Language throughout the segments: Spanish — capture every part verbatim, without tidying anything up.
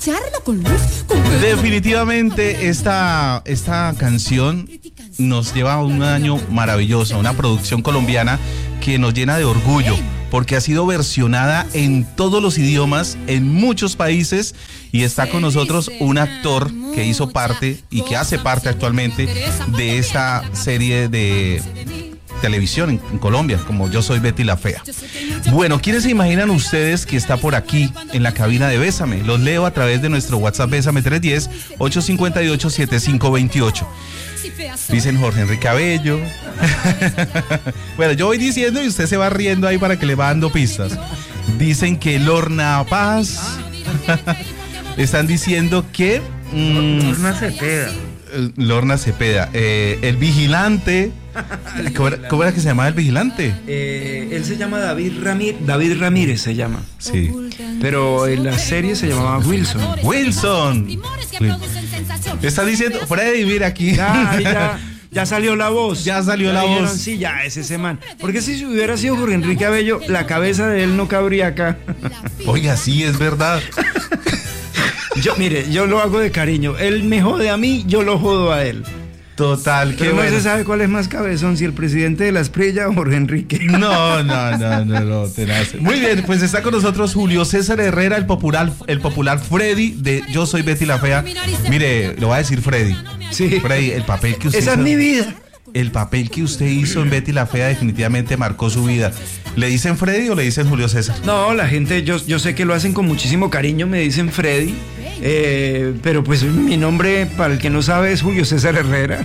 Charla con luz, con... Definitivamente esta, esta canción nos lleva a un año maravilloso, a una producción colombiana que nos llena de orgullo, porque ha sido versionada en todos los idiomas, en muchos países, y está con nosotros un actor que hizo parte y que hace parte actualmente de esta serie de televisión en, en Colombia, como Yo Soy Betty la Fea. Bueno, ¿quiénes se imaginan ustedes que está por aquí en la cabina de Bésame? Los leo a través de nuestro WhatsApp Bésame tres uno cero, ocho cinco ocho, siete cinco dos ocho. Dicen Jorge Enrique Abello. Bueno, yo voy diciendo y usted se va riendo ahí para que le va dando pistas. Dicen que Lorna Paz. Están diciendo que mmm, Lorna Cepeda. Lorna Cepeda, eh, el vigilante. ¿Cómo era, ¿Cómo era que se llamaba el vigilante? Eh, él se llama David Ramírez. David Ramírez se llama. Sí. Pero en la serie se llamaba Wilson. Wilson. Está diciendo Freddy, mira aquí. Ya, ya, ya salió la voz. Ya salió ya la dijeron, voz. Sí, ya es ese man. Porque si hubiera sido Jorge Enrique Abello, la cabeza de él no cabría acá. Oiga, sí, es verdad. Yo, mire, yo lo hago de cariño. Él me jode a mí, yo lo jodo a él. Total, qué Pero no bueno. se sabe cuál es más cabezón, si el presidente de la Esprilla o Jorge Enrique. No, no, no, no, no, tenaz. Muy bien, pues está con nosotros Julio César Herrera, el popular, el popular Freddy de Yo Soy Betty la Fea. Mire, lo va a decir Freddy. Sí. Freddy, el papel que usted Esa hizo, es mi vida. El papel que usted hizo en Betty la Fea definitivamente marcó su vida. ¿Le dicen Freddy o le dicen Julio César? No, la gente, yo, yo sé que lo hacen con muchísimo cariño, me dicen Freddy. Eh, pero pues mi nombre, para el que no sabe, es Julio César Herrera.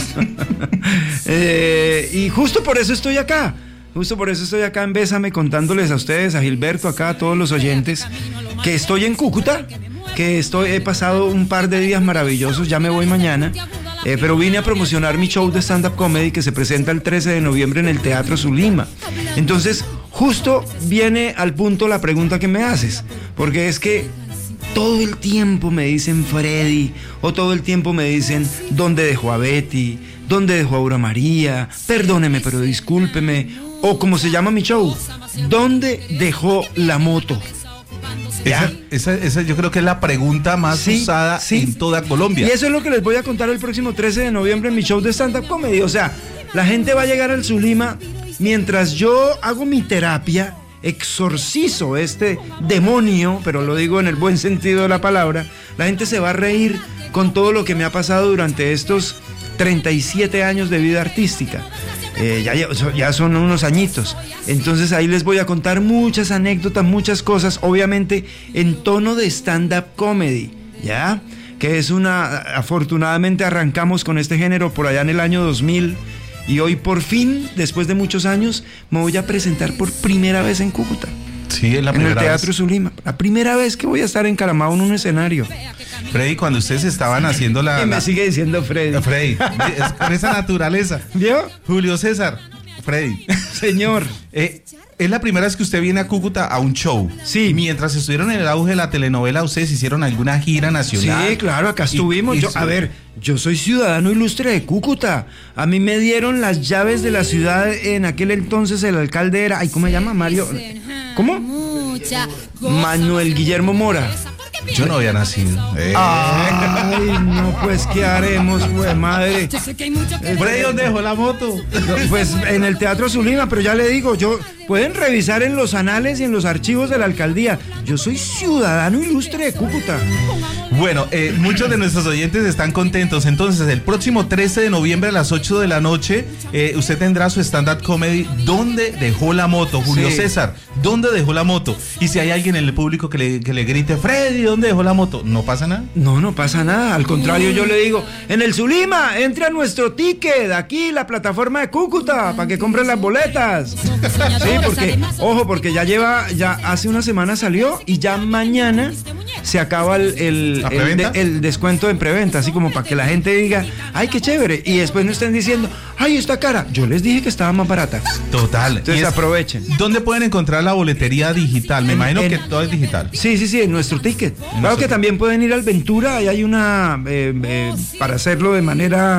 eh, y justo por eso estoy acá. Justo por eso estoy acá en Bésame contándoles a ustedes, a Gilberto, acá a todos los oyentes, que estoy en Cúcuta, que estoy, he pasado un par de días maravillosos, ya me voy mañana. Eh, pero vine a promocionar mi show de stand-up comedy que se presenta el trece de noviembre en el Teatro Zulima. Entonces, justo viene al punto la pregunta que me haces, porque es que todo el tiempo me dicen Freddy, o todo el tiempo me dicen ¿dónde dejó a Betty? ¿Dónde dejó a Aura María? Perdóneme, pero discúlpeme. O como se llama mi show, ¿dónde dejó la moto? Esa, esa, esa yo creo que es la pregunta más sí, usada sí. en toda Colombia. Y eso es lo que les voy a contar el próximo trece de noviembre en mi show de stand-up comedy. O sea, la gente va a llegar al Zulima mientras yo hago mi terapia, exorcizo este demonio, pero lo digo en el buen sentido de la palabra. La gente se va a reír con todo lo que me ha pasado durante estos treinta y siete años de vida artística. Eh, ya, ya son unos añitos. Entonces ahí les voy a contar muchas anécdotas, muchas cosas, obviamente en tono de stand-up comedy, ¿ya? Que es una... Afortunadamente arrancamos con este género por allá en el año dos mil y hoy por fin, después de muchos años, me voy a presentar por primera vez en Cúcuta. Sí, es la en primera el Teatro vez. Zulima. La primera vez que voy a estar encaramado en un escenario. Freddy, cuando ustedes estaban haciendo la... Y me la... sigue diciendo Freddy. Freddy, es con esa naturaleza. ¿Vio? Julio César, Freddy. Señor. Eh, es la primera vez que usted viene a Cúcuta a un show. Sí. Mientras estuvieron en el auge de la telenovela, ¿ustedes hicieron alguna gira nacional? Sí, claro, acá estuvimos. Y, y yo, a ver, yo soy ciudadano ilustre de Cúcuta. A mí me dieron las llaves de la ciudad en aquel entonces. El alcalde era, ay, ¿cómo se llama? Mario. ¿Cómo? Manuel Guillermo Mora. Yo no había nacido. Eh. Ay, no, pues, ¿qué haremos, güey, madre? Freddy, ¿dónde dejó la moto? No, pues en el Teatro Zulima, pero ya le digo, yo pueden revisar en los anales y en los archivos de la alcaldía. Yo soy ciudadano ilustre de Cúcuta. Bueno, eh, muchos de nuestros oyentes están contentos. Entonces, el próximo trece de noviembre a las ocho de la noche, eh, usted tendrá su stand-up comedy ¿Dónde dejó la moto? Julio Sí. César, ¿dónde dejó la moto? Y si hay alguien en el público que le, que le grite, Freddy, ¿dónde dejó la moto? ¿No pasa nada? No, no pasa nada. Al contrario, yo le digo, en el Zulima, entre a nuestro ticket, aquí, la plataforma de Cúcuta, para que compren las boletas. Sí, porque, ojo, porque ya lleva, ya hace una semana salió y ya mañana se acaba el, el, ¿La el, preventa? de- el descuento en preventa, así como para que la gente diga, ay, qué chévere, y después no estén diciendo, ay, está cara. Yo les dije que estaba más barata. Total. Entonces Y es- aprovechen. ¿Dónde pueden encontrar la boletería digital? Me En- imagino en- que todo es digital. Sí, sí, sí, en nuestro ticket. Claro nuestro que también pueden ir al Ventura, ahí hay una, eh, eh, para hacerlo de manera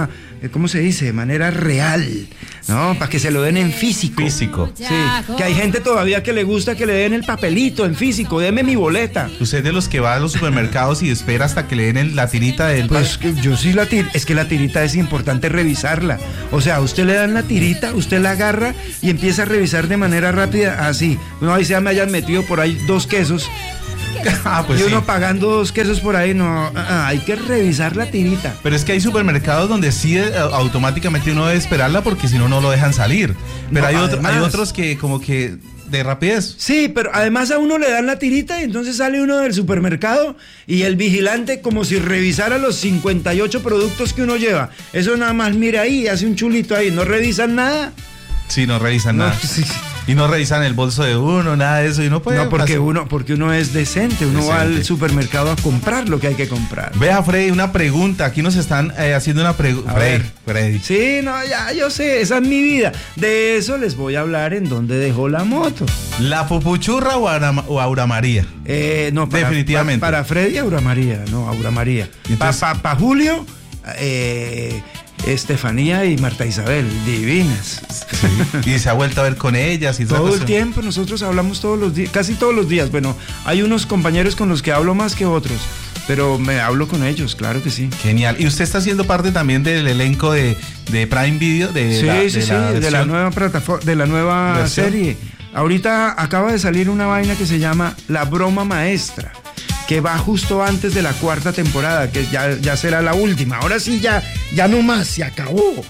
¿cómo se dice? De manera real, ¿no? Para que se lo den en físico. Físico. Sí, que hay gente todavía que le gusta que le den el papelito en físico, deme mi boleta. ¿Usted es de los que va a los supermercados y espera hasta que le den el, la tirita del... Pues que yo sí la tirita, es que la tirita es importante revisarla. O sea, usted le dan la tirita, usted la agarra y empieza a revisar de manera rápida, así. No, ahí se me hayan metido por ahí dos quesos. Ah, pues y uno sí. pagando dos quesos por ahí, no, ah, hay que revisar la tirita. Pero es que hay supermercados donde sí eh, automáticamente uno debe esperarla porque si no, no lo dejan salir. Pero No, hay, otro- además- hay otros que como que de rapidez. Sí, pero además a uno le dan la tirita y entonces sale uno del supermercado y el vigilante como si revisara los cincuenta y ocho productos que uno lleva. Eso nada más mira ahí, hace un chulito ahí, no revisan nada. Sí, no revisan No, nada. sí. Y no revisan el bolso de uno, nada de eso. Y no puede No, porque hacer- uno, porque uno es decente, uno va Decente. al supermercado a comprar lo que hay que comprar. Vea, Freddy, una pregunta. Aquí nos están eh, haciendo una pregunta. A Freddy, ver. Freddy. Sí, no, ya, yo sé, esa es mi vida. De eso les voy a hablar en donde dejó la moto. ¿La Pupuchurra o Aura, o Aura María? Eh, no, para, Definitivamente. Para, para Freddy, Aura María, no, Aura María. Para Entonces- pa, pa Julio, eh, Estefanía y Marta Isabel, divinas. Sí. Y se ha vuelto a ver con ellas. Y toda Todo el cuestión. tiempo, nosotros hablamos todos los días, casi todos los días. Bueno, hay unos compañeros con los que hablo más que otros, pero me hablo con ellos, claro que sí. Genial. ¿Y usted está haciendo parte también del elenco de, de Prime Video? De Sí, la, sí, de sí, la de la versión? nueva plataforma, de la nueva ¿Versión? serie. Ahorita acaba de salir una vaina que se llama La Broma Maestra, que va justo antes de la cuarta temporada, que ya, ya será la última. Ahora sí, ya, ya no más, se acabó.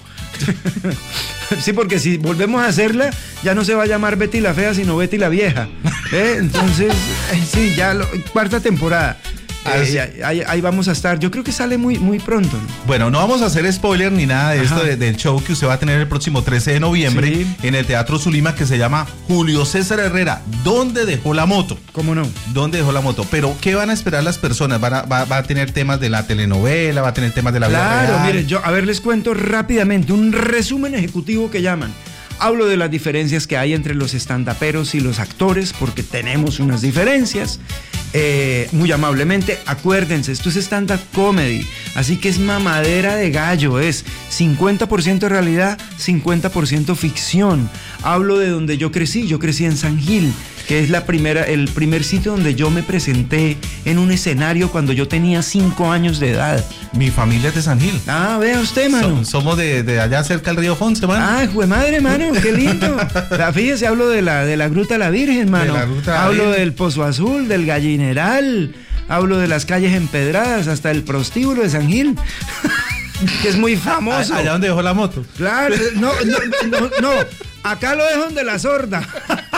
Sí, porque si volvemos a hacerla, ya no se va a llamar Betty la Fea, sino Betty la Vieja. ¿Eh? Entonces, eh, sí, ya lo- cuarta temporada. Ah, Eh, sí. ahí, ahí vamos a estar. Yo creo que sale muy, muy pronto, ¿no? Bueno, no vamos a hacer spoiler ni nada de Ajá. esto de- del show que usted va a tener el próximo trece de noviembre Sí. en el Teatro Zulima, que se llama Julio César Herrera. ¿Dónde dejó la moto? ¿Cómo no? ¿Dónde dejó la moto? Pero, ¿qué van a esperar las personas? ¿Van a- va, va a tener temas de la telenovela? ¿Va a tener temas de la vida Claro, real? miren, yo, a ver, les cuento rápidamente un resumen ejecutivo que llaman. Hablo de las diferencias que hay entre los estandaperos y los actores, porque tenemos unas diferencias. Eh, muy amablemente, acuérdense, esto es stand-up comedy, así que es mamadera de gallo, es cincuenta por ciento realidad, cincuenta por ciento ficción. Hablo de donde yo crecí, yo crecí en San Gil, que es la primera, el primer sitio donde yo me presenté en un escenario cuando yo tenía cinco años de edad. Mi familia es de San Gil. Ah, vea usted, mano. So- somos de, de allá cerca del río Fonce, mano. Ah, jue madre, mano, qué lindo. La, fíjese, hablo de la, de la Gruta La Virgen, mano. De la Gruta La hablo Virgen. del Pozo Azul, del Gallineral. Hablo de las calles empedradas, hasta el prostíbulo de San Gil, que es muy famoso. A- allá donde dejó la moto. Claro, no, no, no, no. Acá lo dejan de la sorda.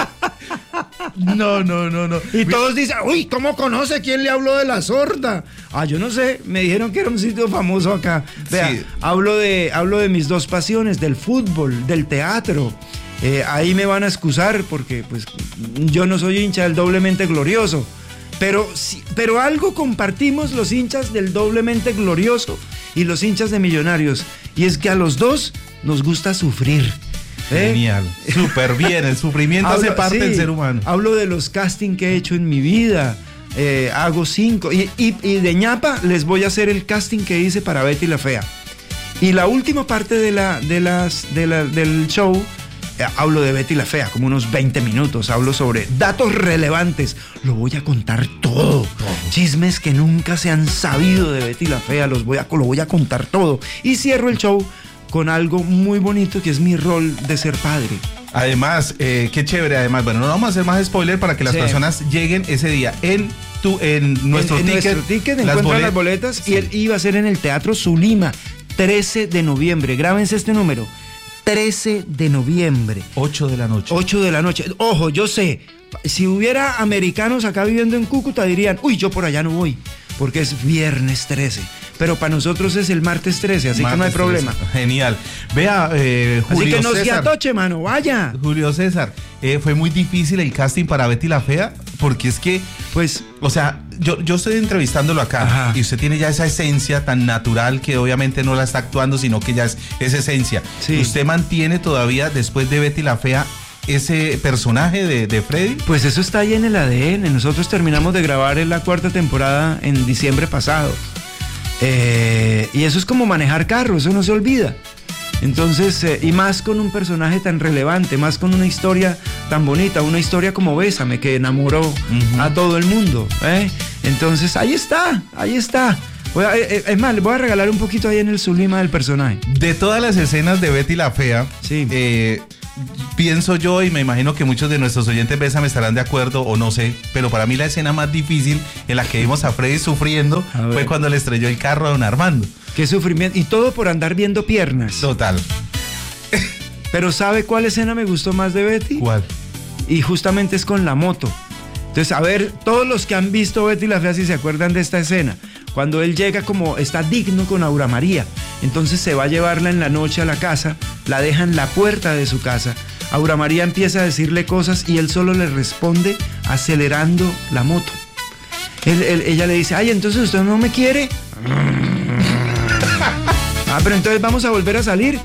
No, no, no, no. Y todos dicen, uy, ¿cómo conoce quién le habló de la sorda? Ah, yo no sé, me dijeron que era un sitio famoso acá. Vea, Sí. hablo de, hablo de mis dos pasiones, del fútbol, del teatro. Eh, ahí me van a excusar porque pues yo no soy hincha del doblemente glorioso. Pero, sí- pero algo compartimos los hinchas del doblemente glorioso y los hinchas de Millonarios. Y es que a los dos nos gusta sufrir. ¿eh? Genial. Súper bien. El sufrimiento hace Hablo- parte sí, del ser humano. Hablo de los castings que he hecho en mi vida. Eh, hago cinco. Y, y- y de ñapa les voy a hacer el casting que hice para Betty la Fea. Y la última parte de la, de las, de la- del show, eh, hablo de Betty la Fea, como unos veinte minutos. Hablo sobre datos relevantes. Lo voy a contar todo. Chismes que nunca se han sabido de Betty la Fea. Los voy a, lo voy a contar todo. Y cierro el show con algo muy bonito que es mi rol de ser padre. Además, eh, qué chévere. Además, bueno, no vamos a hacer más spoiler para que las Sí. personas lleguen ese día en tu, en nuestro en, en ticket. nuestro ticket las encuentran bolet- las boletas Sí. y él iba a ser en el Teatro Zulima, trece de noviembre. Grábense este número, trece de noviembre, ocho de la noche. ocho de la noche. Ojo, yo sé, si hubiera americanos acá viviendo en Cúcuta dirían, uy, yo por allá no voy, porque es viernes trece. Pero para nosotros es el martes trece, así que no hay Martes problema. trece. Genial. Vea, eh, Así Julio que no se César. atoche, mano, vaya. Julio César, eh, fue muy difícil el casting para Betty la Fea, porque es que, Pues, o sea, yo, yo estoy entrevistándolo acá Ajá. y usted tiene ya esa esencia tan natural que obviamente no la está actuando, sino que ya es, es esencia. Sí. ¿Usted mantiene todavía, después de Betty la Fea, ese personaje de, de Freddy? pues eso está ahí en el A D N. Nosotros terminamos de grabar en la cuarta temporada en diciembre pasado. Eh, y eso es como manejar carro, eso no se olvida. Entonces, eh, y más con un personaje tan relevante, más con una historia tan bonita, una historia como Bésame, que enamoró uh-huh. a todo el mundo, ¿eh? Entonces, ahí está, ahí está. Voy a, eh, es más, le voy a regalar un poquito ahí en el Zulima del personaje. De todas las escenas de Betty la Fea, sí. eh, pienso yo, y me imagino que muchos de nuestros oyentes Bésame estarán de acuerdo, o no sé, pero para mí la escena más difícil en la que vimos a Freddy sufriendo fue cuando le estrelló el carro a don Armando. Qué sufrimiento, y todo por andar viendo piernas. Total. Pero ¿sabe cuál escena me gustó más de Betty? ¿Cuál? Y justamente es con la moto. Entonces, a ver, todos los que han visto Betty la Fea, si se acuerdan de esta escena, cuando él llega como está digno con Aura María, entonces se va a llevarla en la noche a la casa, la deja en la puerta de su casa, Aura María empieza a decirle cosas y él solo le responde acelerando la moto. Él, él, ella le dice, ay, entonces usted no me quiere. Ah, pero entonces vamos a volver a salir.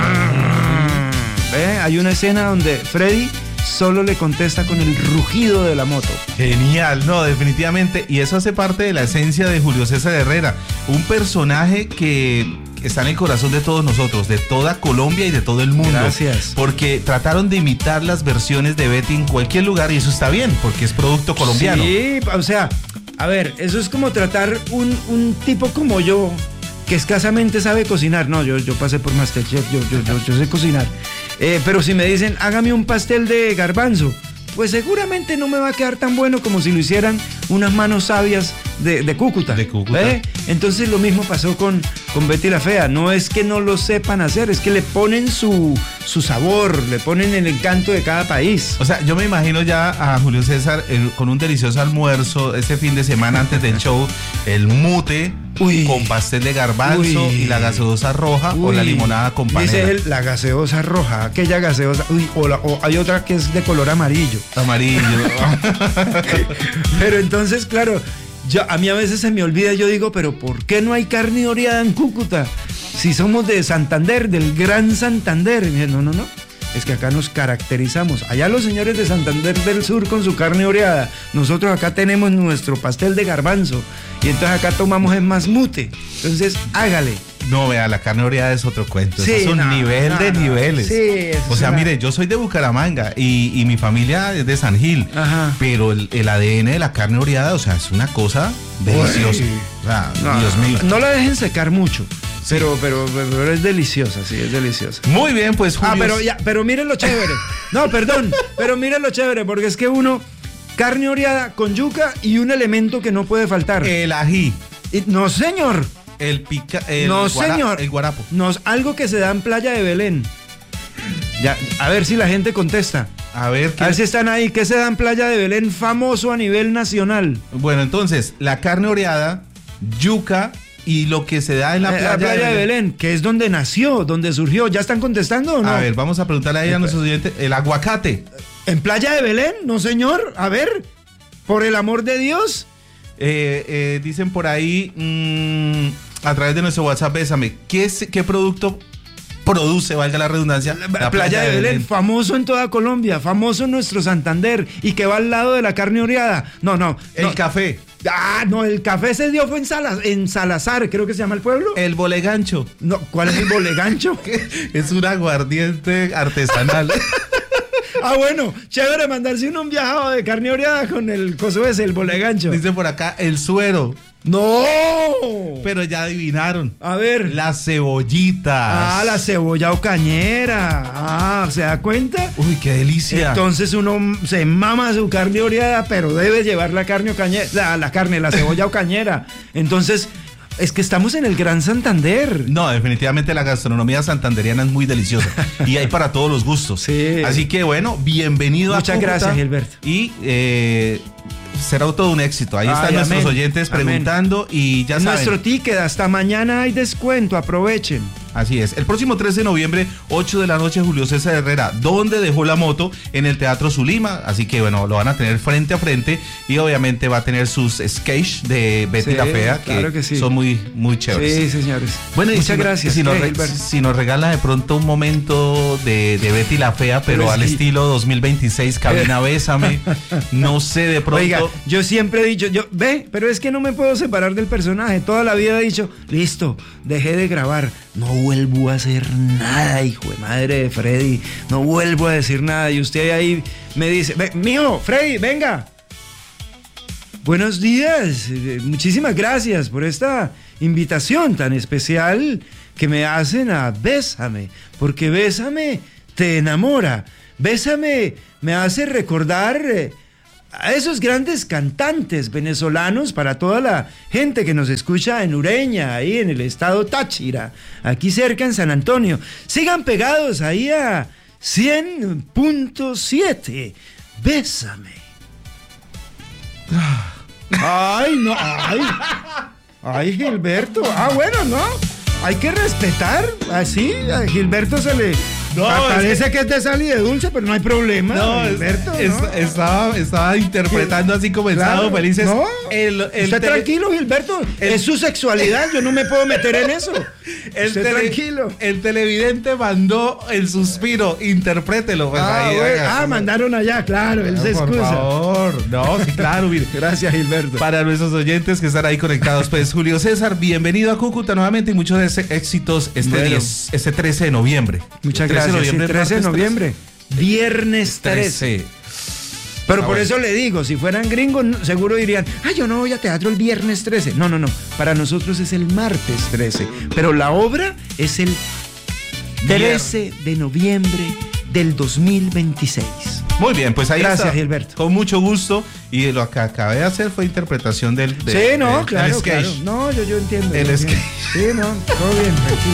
¿Ve? Hay una escena donde Freddy solo le contesta con el rugido de la moto. Genial, no, definitivamente. Y eso hace parte de la esencia de Julio César Herrera. Un personaje que está en el corazón de todos nosotros, de toda Colombia y de todo el mundo. Gracias. Porque trataron de imitar las versiones de Betty en cualquier lugar y eso está bien, porque es producto colombiano. Sí, o sea, a ver, eso es como tratar un, un tipo como yo, que escasamente sabe cocinar. No, yo, yo pasé por Masterchef, yo, yo, yo, yo sé cocinar. Eh, pero si me dicen, hágame un pastel de garbanzo, pues seguramente no me va a quedar tan bueno como si lo hicieran unas manos sabias de, de Cúcuta. De Cúcuta. ¿Eh? Entonces lo mismo pasó con, con Betty la Fea. No es que no lo sepan hacer, es que le ponen su, su sabor, le ponen el encanto de cada país. O sea, yo me imagino ya a Julio César el, con un delicioso almuerzo este fin de semana antes del show, el mute uy, con pastel de garbanzo uy, y la gaseosa roja uy, o la limonada con panela. Dice él, la gaseosa roja, aquella gaseosa, uy, o, la, o hay otra que es de color amarillo. Amarillo. Pero entonces, claro, yo, a mí a veces se me olvida, yo digo, pero ¿por qué no hay carne oreada en Cúcuta? Si somos de Santander, del Gran Santander. Y dije, no, no, no, es que acá nos caracterizamos. Allá los señores de Santander del Sur con su carne oreada, nosotros acá tenemos nuestro pastel de garbanzo y entonces acá tomamos en más mute. Entonces, hágale. No, vea, la carne oreada es otro cuento. Sí, es un no, nivel no, de no, niveles. Sí, o sea, una... mire, yo soy de Bucaramanga y, y mi familia es de San Gil. Ajá. Pero el, el A D N de la carne oreada, o sea, es una cosa deliciosa. O sea, no, Dios mío. No la dejen secar mucho. Sí. Pero, pero, pero es deliciosa, sí, es deliciosa. Muy bien, pues, Julio. Ah, pero ya, pero miren lo chévere. No, perdón, pero miren lo chévere, porque es que uno, carne oreada con yuca y un elemento que no puede faltar. El ají. Y, no, señor. El pica, el no, guara, señor. El guarapo. No, algo que se da en Playa de Belén. Ya, a ver si la gente contesta. A ver, ¿qué? A ver si están ahí. ¿Qué se da en Playa de Belén famoso a nivel nacional? Bueno, entonces, la carne oreada, yuca y lo que se da en la eh, playa, la playa de, Belén. de Belén, que es donde nació, donde surgió. ¿Ya están contestando o no? A ver, vamos a preguntarle ahí a nuestros oyentes. El aguacate. ¿En Playa de Belén? No, señor. A ver, por el amor de Dios. Eh, eh, dicen por ahí, mmm, a través de nuestro WhatsApp, Bésame, ¿qué, es, qué producto produce, valga la redundancia? La, la playa, playa de, de Belén, Belén, famoso en toda Colombia, famoso en nuestro Santander y que va al lado de la carne oreada. No, no. El no. café. Ah, no, el café se dio fue en, Salaz, en Salazar, creo que se llama el pueblo. El bolegancho. No, ¿cuál es el bolegancho? Es un aguardiente artesanal. Ah, bueno, chévere mandarse uno un viajado de carne oreada con el coso ese, el bolegancho. Dice por acá, el suero. ¡No! Pero ya adivinaron. A ver. Las cebollitas. Ah, la cebolla o cañera. Ah, ¿se da cuenta? Uy, qué delicia. Entonces uno se mama su carne oreada, pero debe llevar la carne o cañera. La, la carne, la cebolla o cañera. Entonces... Es que estamos en el Gran Santander. No, definitivamente la gastronomía santanderiana es muy deliciosa y hay para todos los gustos. Sí. Así que bueno, bienvenido Muchas a Cúcuta. Muchas gracias, Gilberto. Y eh, será todo un éxito. Ahí Ay, están nuestros amén. oyentes preguntando amén. y ya saben. Nuestro ticket, hasta mañana hay descuento, aprovechen. Así es. El próximo tres de noviembre, ocho de la noche, Julio César Herrera, ¿dónde dejó la moto? En el Teatro Zulima. Así que, bueno, lo van a tener frente a frente y obviamente va a tener sus sketches de Betty sí, la Fea, que, claro que sí. son muy, muy chéveres. Sí, señores. Bueno, muchas si gracias. Si, nos, si nos regala de pronto un momento de, de Betty la Fea, pero, pero al sí. estilo dos mil veintiséis, cabina Bésame, no sé, de pronto. Oiga, yo siempre he dicho, yo, ve, pero es que no me puedo separar del personaje. Toda la vida he dicho, listo, dejé de grabar. No vuelvo a hacer nada, hijo de madre de Freddy, no vuelvo a decir nada. Y usted ahí me dice, mijo, Freddy, venga. Buenos días, muchísimas gracias por esta invitación tan especial que me hacen a Bésame, porque Bésame te enamora, Bésame me hace recordar a esos grandes cantantes venezolanos, para toda la gente que nos escucha en Ureña, ahí en el estado Táchira, aquí cerca en San Antonio. Sigan pegados ahí a cien punto siete. Bésame. Ay, no, ay. Ay, Gilberto. Ah, bueno, no. Hay que respetar. Así, a Gilberto se le... No, parece es que... que es de sal y de dulce, pero no hay problema. No, Gilberto, es, ¿no? Es, estaba, estaba interpretando así como el Sábado Felices. No, el, el usted tele... tranquilo, Gilberto. El... Es su sexualidad, yo no me puedo meter en eso. El usted tele... tranquilo. El televidente mandó el suspiro, interprételo. Pues, ah, ahí, bueno. ah, mandaron allá, claro, él se excusa. Por favor, no, sí, claro, mire. Gracias, Gilberto. Para nuestros oyentes que están ahí conectados, pues Julio César, bienvenido a Cúcuta nuevamente y muchos éxitos este, bueno. diez, este trece de noviembre. Muchas gracias. Noviembre, sí, trece de noviembre, viernes trece. Pero ah, por bueno. eso le digo, si fueran gringos, seguro dirían, ah, yo no voy a teatro el viernes trece. No, no, no, para nosotros es el martes trece. Pero la obra es el trece de noviembre del dos mil veintiséis. Muy bien, pues ahí Gracias, está. Gilberto. Con mucho gusto. Y lo que acabé de hacer fue interpretación del... De, sí, no, de, claro, del claro. No, yo, yo entiendo. El yo sketch. Sí, no, todo bien, tranquilo.